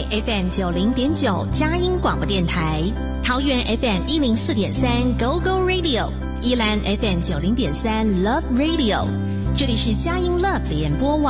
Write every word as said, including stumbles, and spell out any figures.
F M 九零点九佳音广播电台，桃园 F M 一零四点三 Go Go Radio， 宜兰 F M 九零点三 Love Radio， 这里是佳音 Love 联播网。